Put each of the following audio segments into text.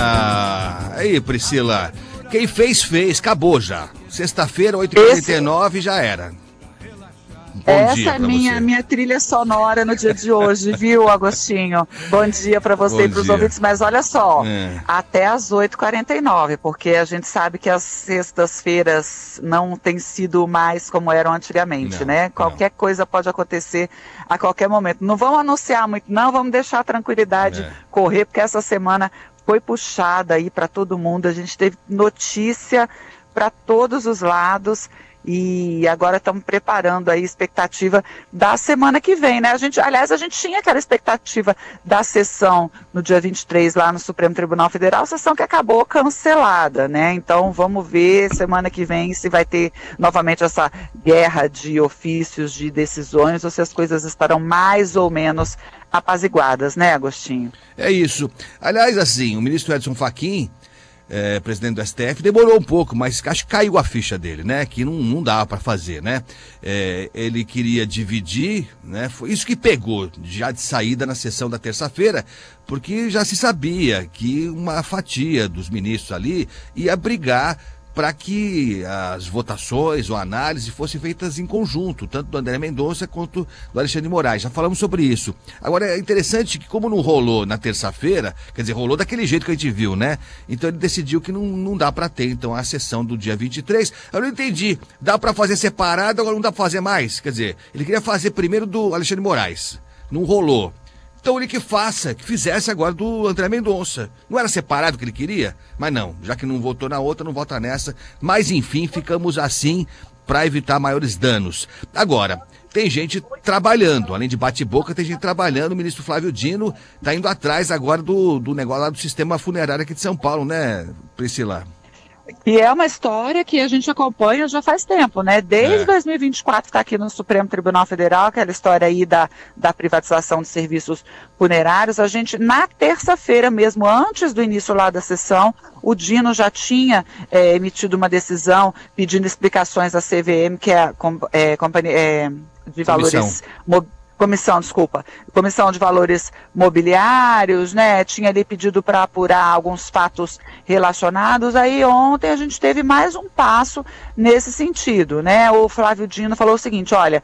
Aí, Priscila, quem fez, acabou já. Sexta-feira, 8h49, já era. Essa é minha trilha sonora no dia de hoje, viu, Agostinho? Bom dia para você e para os ouvintes, mas olha só, até às 8h49, porque a gente sabe que as sextas-feiras não têm sido mais como eram antigamente, né? Qualquer coisa pode acontecer a qualquer momento. Não vamos anunciar muito, não, vamos deixar a tranquilidade correr, porque essa semana foi puxada aí para todo mundo, a gente teve notícia para todos os lados. E agora estamos preparando aí a expectativa da semana que vem, né? Aliás, a gente tinha aquela expectativa da sessão no dia 23 lá no Supremo Tribunal Federal, sessão que acabou cancelada, né? Então vamos ver semana que vem se vai ter novamente essa guerra de ofícios, de decisões, ou se as coisas estarão mais ou menos apaziguadas, né, Agostinho? É isso. Aliás, assim, o ministro Edson Fachin, presidente do STF, demorou um pouco, mas acho que caiu a ficha dele, né? Que não dava para fazer, né? Ele queria dividir, né? Foi isso que pegou já de saída na sessão da terça-feira, porque já se sabia que uma fatia dos ministros ali ia brigar para que as votações ou análise fossem feitas em conjunto, tanto do André Mendonça quanto do Alexandre de Moraes. Já falamos sobre isso. Agora, é interessante que como não rolou na terça-feira, quer dizer, rolou daquele jeito que a gente viu, né? Então ele decidiu que não dá para ter, então, a sessão do dia 23. Eu não entendi. Dá para fazer separado, agora não dá para fazer mais? Quer dizer, ele queria fazer primeiro do Alexandre de Moraes. Não rolou. Então ele que fizesse agora do André Mendonça. Não era separado que ele queria? Mas não, já que não votou na outra, não vota nessa. Mas enfim, ficamos assim para evitar maiores danos. Agora, tem gente trabalhando, além de bate-boca, tem gente trabalhando. O ministro Flávio Dino está indo atrás agora do negócio lá do sistema funerário aqui de São Paulo, né, Priscila? E é uma história que a gente acompanha já faz tempo, né? Desde 2024 está aqui no Supremo Tribunal Federal, aquela história aí da privatização de serviços funerários. A gente, na terça-feira mesmo, antes do início lá da sessão, o Dino já tinha emitido uma decisão pedindo explicações à CVM, que é a Companhia de Valores Comissão de Valores Mobiliários, né, tinha ali pedido para apurar alguns fatos relacionados. Aí ontem a gente teve mais um passo nesse sentido, né? O Flávio Dino falou o seguinte: olha,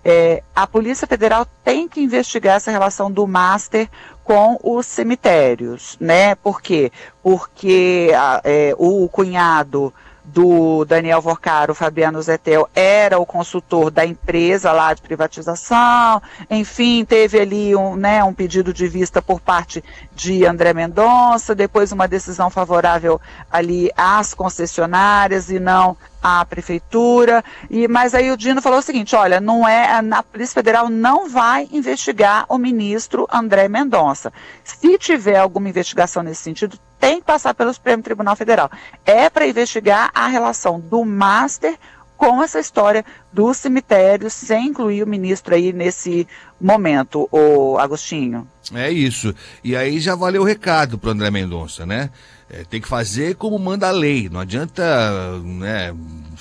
a Polícia Federal tem que investigar essa relação do Master com os cemitérios, né? Por quê? Porque o cunhado do Daniel Vorcaro, Fabiano Zettel, era o consultor da empresa lá de privatização. Enfim, teve ali um pedido de vista por parte de André Mendonça, depois uma decisão favorável ali às concessionárias e não à prefeitura. Mas aí o Dino falou o seguinte: olha, a Polícia Federal não vai investigar o ministro André Mendonça. Se tiver alguma investigação nesse sentido, tem que passar pelo Supremo Tribunal Federal. É para investigar a relação do Master com essa história do cemitério, sem incluir o ministro aí nesse momento, o Agostinho. É isso. E aí já valeu o recado para o André Mendonça, né? Tem que fazer como manda a lei. Não adianta, né,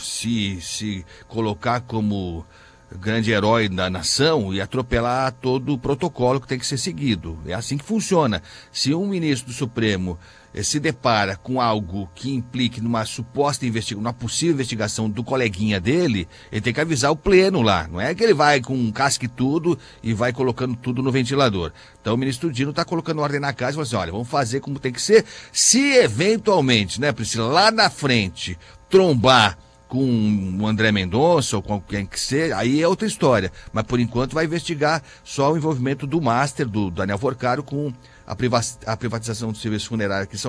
se colocar como grande herói da nação e atropelar todo o protocolo que tem que ser seguido. É assim que funciona. Se um ministro do Supremo se depara com algo que implique numa suposta investigação, numa possível investigação do coleguinha dele, ele tem que avisar o pleno lá. Não é que ele vai com um casque tudo e vai colocando tudo no ventilador. Então o ministro Dino está colocando ordem na casa e falou assim: olha, vamos fazer como tem que ser. Se eventualmente, né, Priscila, lá na frente trombar com o André Mendonça ou com quem que seja, aí é outra história. Mas por enquanto vai investigar só o envolvimento do Master, do Daniel Vorcaro, com a privatização do serviço funerário aqui em São